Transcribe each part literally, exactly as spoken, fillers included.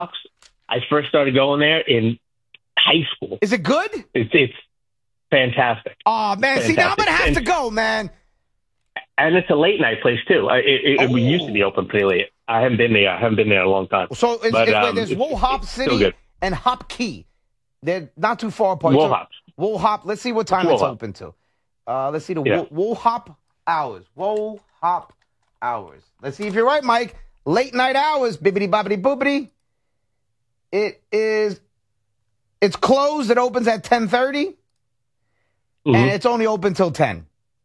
I first started going there in high school. Is it good? It's, it's fantastic. Oh, man. Fantastic. See, now I'm going to have and, to go, man. And it's a late night place, too. It, it, oh. it used to be open pretty late. I haven't been there. I haven't been there in a long time. So it's, but, it's, um, wait, there's Wool Hop City and Hop Key. They're not too far apart. Wool so, Hop. Wool Hop. Let's see what time Wool it's Hop. open to. Uh, let's see the yeah. Wool, Wool Hop hours. Wool Hop hours. Let's see if you're right, Mike. Late night hours. Bibbity bobbity boobity. It is. It's closed. It opens at ten thirty, mm-hmm. and it's only open till ten.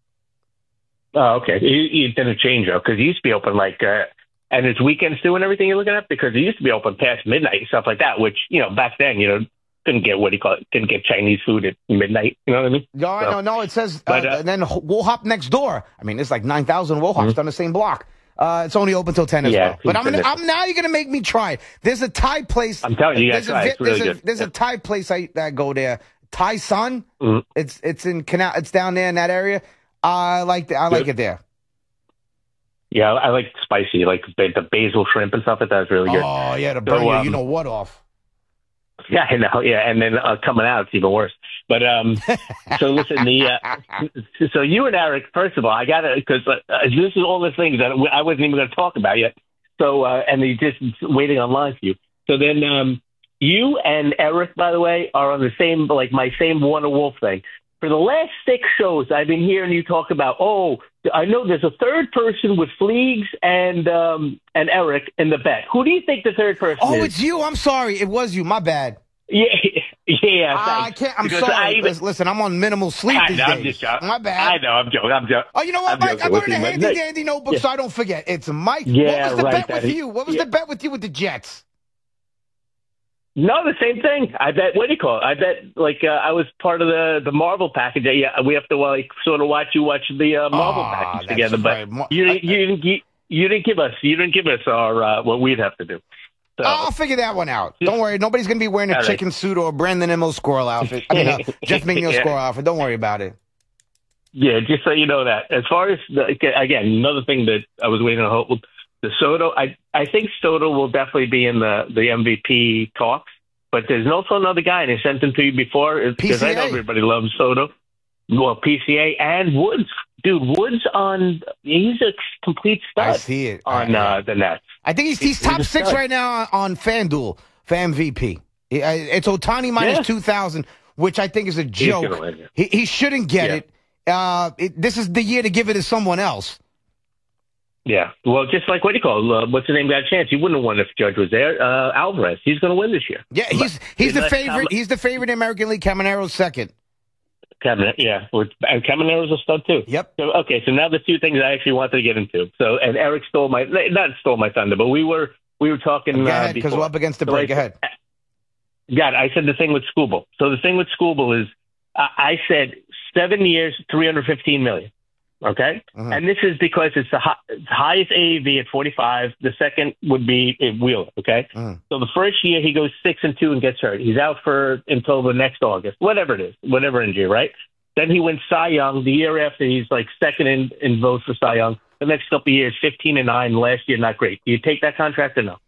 Oh, okay. You, you did a change up because it used to be open like, uh, and it's weekends too and everything you're looking at because it used to be open past midnight and stuff like that. Which you know back then you know couldn't get what do you call it? Couldn't get Chinese food at midnight. You know what I mean? No, so, no, no. It says but, uh, uh, and then Wool Hop next door. I mean, it's like nine thousand Wool Hops mm-hmm. on the same block. Uh, it's only open till ten as yeah, well. But I'm, gonna, I'm now you're gonna make me try it. There's a Thai place. I'm telling you, you there's gotta try. A, It's really there's good. A, there's yeah. a Thai place I that go there. Thai Sun. Mm-hmm. It's it's in Canal. It's down there in that area. I like the, I like good. it there. Yeah, I like spicy, like the, the basil shrimp and stuff like that is really good. Oh yeah, to burn so, you, um, you know what off. Yeah, I know. Yeah, and then uh, coming out, it's even worse. But um, so listen, the uh, so you and Eric, first of all, I got to because uh, this is all the things that I wasn't even going to talk about yet. So uh, and they just waiting online for you. So then um, you and Eric, by the way, are on the same like my same Warner Wolf thing. For the last six shows, I've been hearing you talk about. Oh, I know there's a third person with Fleegs and um, and Eric in the bet. Who do you think the third person oh, is? Oh, it's you. I'm sorry. It was you. My bad. Yeah, yeah. I can't. I'm because sorry. I even, Listen, I'm on minimal sleep I these know, days. I'm just joking. My bad. I know. I'm joking. I'm joking. Oh, you know what, I'm Mike? I'm joking going to with you, handy but- dandy notebook yeah. so I don't forget. It's Mike. Yeah, what was the right, bet that with is- you? What was yeah. the bet with you with the Jets? No, the same thing. I bet. What do you call it? I bet. Like uh, I was part of the the Marvel package. Yeah, we have to like sort of watch you watch the uh, Marvel Ah, package that's together. right. But Mar- you didn't. I- You didn't. gi- You didn't give us. You didn't give us our uh, what we'd have to do. So, I'll figure that one out. Don't worry. Nobody's going to be wearing a All right. chicken suit or a Brandon Emo squirrel outfit. I mean, a Jeff McNeil Yeah. squirrel outfit. Don't worry about it. yeah, just so you know that. As far as the, again, another thing that I was waiting to hope the Soto. I I think Soto will definitely be in the the M V P talks. But there's also another guy, and I sent him to you before because I know everybody loves Soto. Well, P C A and Woods. Dude, Woods on, he's a complete stud. I see it. On I, uh, the Nets. I think he's, he's, He's top a six stud. right now on FanDuel for M V P. He- I- It's Ohtani minus Yeah. two thousand, which I think is a joke. gonna win it. He, he shouldn't get Yeah. it. Uh, it. This is the year to give it to someone else. Yeah. Well, just like, what do you call it? Uh, what's the name got a chance? He wouldn't have won if Judge was there. Uh, Alvarez. He's going to win this year. Yeah, he's he's the Unless favorite. Cam- He's the favorite in American League. Camaro's second. Cabinet, yeah. With- And Camaro's a stud, too. Yep. So, okay, so now the two things I actually wanted to get into. So, and Eric stole my, not stole my thunder, but we were we were talking Go uh, ahead, because before. we're up against the So break. I- Go ahead. God, I said the thing with Scooble. So the thing with Scooble is, uh, I said seven years, three hundred fifteen million. Okay, Mhm. and this is because it's the hi- it's highest A A V at forty-five. The second would be at Wheeler. Okay, Mhm. so the first year he goes six and two and gets hurt. He's out for until the next August, whatever it is, whatever injury, right? Then he wins Cy Young. The year after, he's like second in, in votes for Cy Young. The next couple of years, fifteen and nine. Last year, not great. Do you take that contract or no?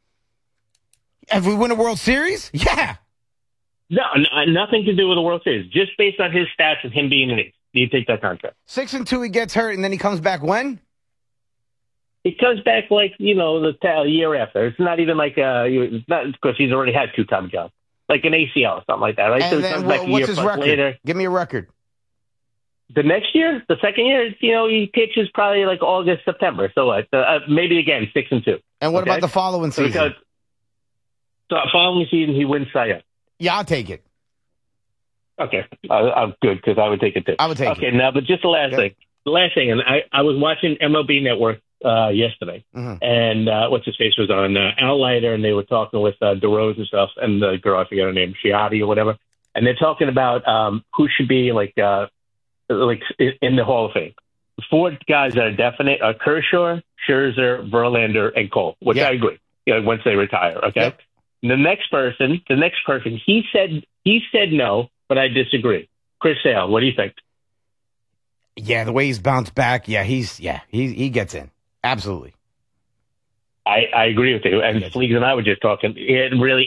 If we win a World Series, yeah. No, n- nothing to do with the World Series. Just based on his stats and him being an ace. Do you take that contract? Six and two, he gets hurt, and then he comes back when? He comes back like, you know, the ta- year after. It's not even like, uh, you- it's not because he's already had two Tommy Johns. Like an A C L or something like that, right? so And he then comes wha- back a what's year his plus record? later. Give me a record. The next year, the second year, you know, he pitches probably like August, September. So what? Uh, uh, maybe again, six and two. And what Okay? about the following So season? because, so following season, he wins Cy Young. Yeah, I'll take it. Okay, uh, I'm good because I would take it too. I would take okay, it. now, but just the last Yep. thing. The last thing, and I, I was watching M L B Network uh, yesterday, Mhm. and uh, what's his face was on uh, Al Leiter, and they were talking with uh, DeRose and stuff, and the girl, I forget her name, Ciotti or whatever, and they're talking about um, who should be like uh, like in the Hall of Fame. The four guys that are definite are Kershaw, Scherzer, Verlander, and Cole, which Yep. I agree. You know, once they retire, okay. Yep. The next person, the next person, he said he said no, but I disagree. Chris Sale, what do you think? Yeah, the way he's bounced back, yeah, he's yeah, he he gets in. Absolutely. I, I agree with you. And Fleegs and I were just talking. It really